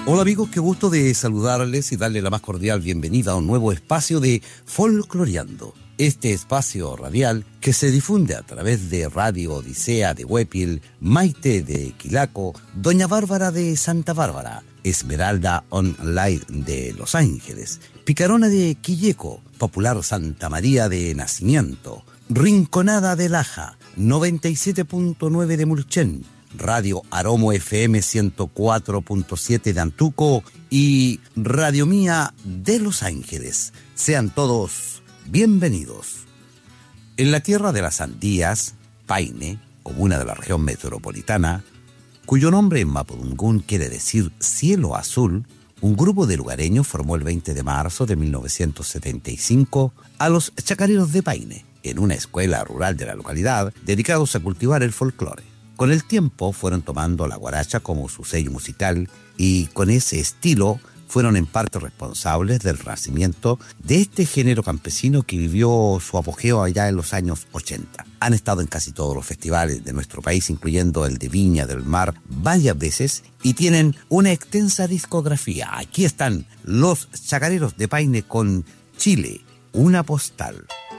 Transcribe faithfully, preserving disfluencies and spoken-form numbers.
Hola amigos, qué gusto de saludarles y darle la más cordial bienvenida a un nuevo espacio de Folcloreando. Este espacio radial que se difunde a través de Radio Odisea de Huépil, Maite de Quilaco, Doña Bárbara de Santa Bárbara, Esmeralda Online de Los Ángeles, Picarona de Quilleco, Popular Santa María de Nacimiento, Rinconada de Laja, noventa y siete punto nueve de Mulchen, Radio Aromo F M ciento cuatro punto siete de Antuco y Radio Mía de Los Ángeles. Sean todos bienvenidos. En la tierra de las sandías, Paine, comuna de la región metropolitana, cuyo nombre en mapudungún quiere decir cielo azul, un grupo de lugareños formó el veinte de marzo de mil novecientos setenta y cinco a los chacareros de Paine, en una escuela rural de la localidad, dedicados a cultivar el folclore. Con el tiempo fueron tomando la guaracha como su sello musical y con ese estilo fueron en parte responsables del renacimiento de este género campesino que vivió su apogeo allá en los años ochenta. Han estado en casi todos los festivales de nuestro país, incluyendo el de Viña del Mar, varias veces y tienen una extensa discografía. Aquí están los chacareros de Paine con Chile, una postal.